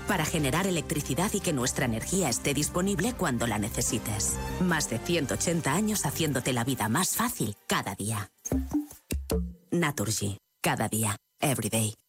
para generar electricidad y que nuestra energía esté disponible cuando la necesites. Más de 180 años haciéndote la vida más fácil cada día. Naturgy. Cada día. Every day.